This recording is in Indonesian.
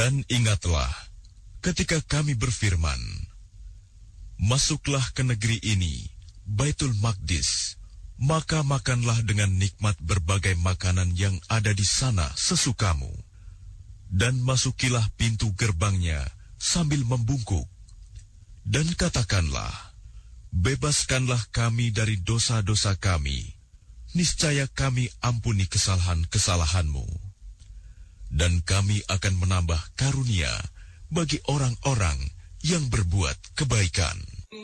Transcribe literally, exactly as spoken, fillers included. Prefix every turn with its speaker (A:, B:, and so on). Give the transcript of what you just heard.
A: Dan ingatlah, ketika kami berfirman, masuklah ke negeri ini, Baitul Maqdis, maka makanlah dengan nikmat berbagai makanan yang ada di sana sesukamu. Dan masukilah pintu gerbangnya sambil membungkuk. Dan katakanlah, bebaskanlah kami dari dosa-dosa kami, niscaya kami ampuni kesalahan-kesalahanmu. Dan kami akan menambah karunia bagi orang-orang yang berbuat kebaikan.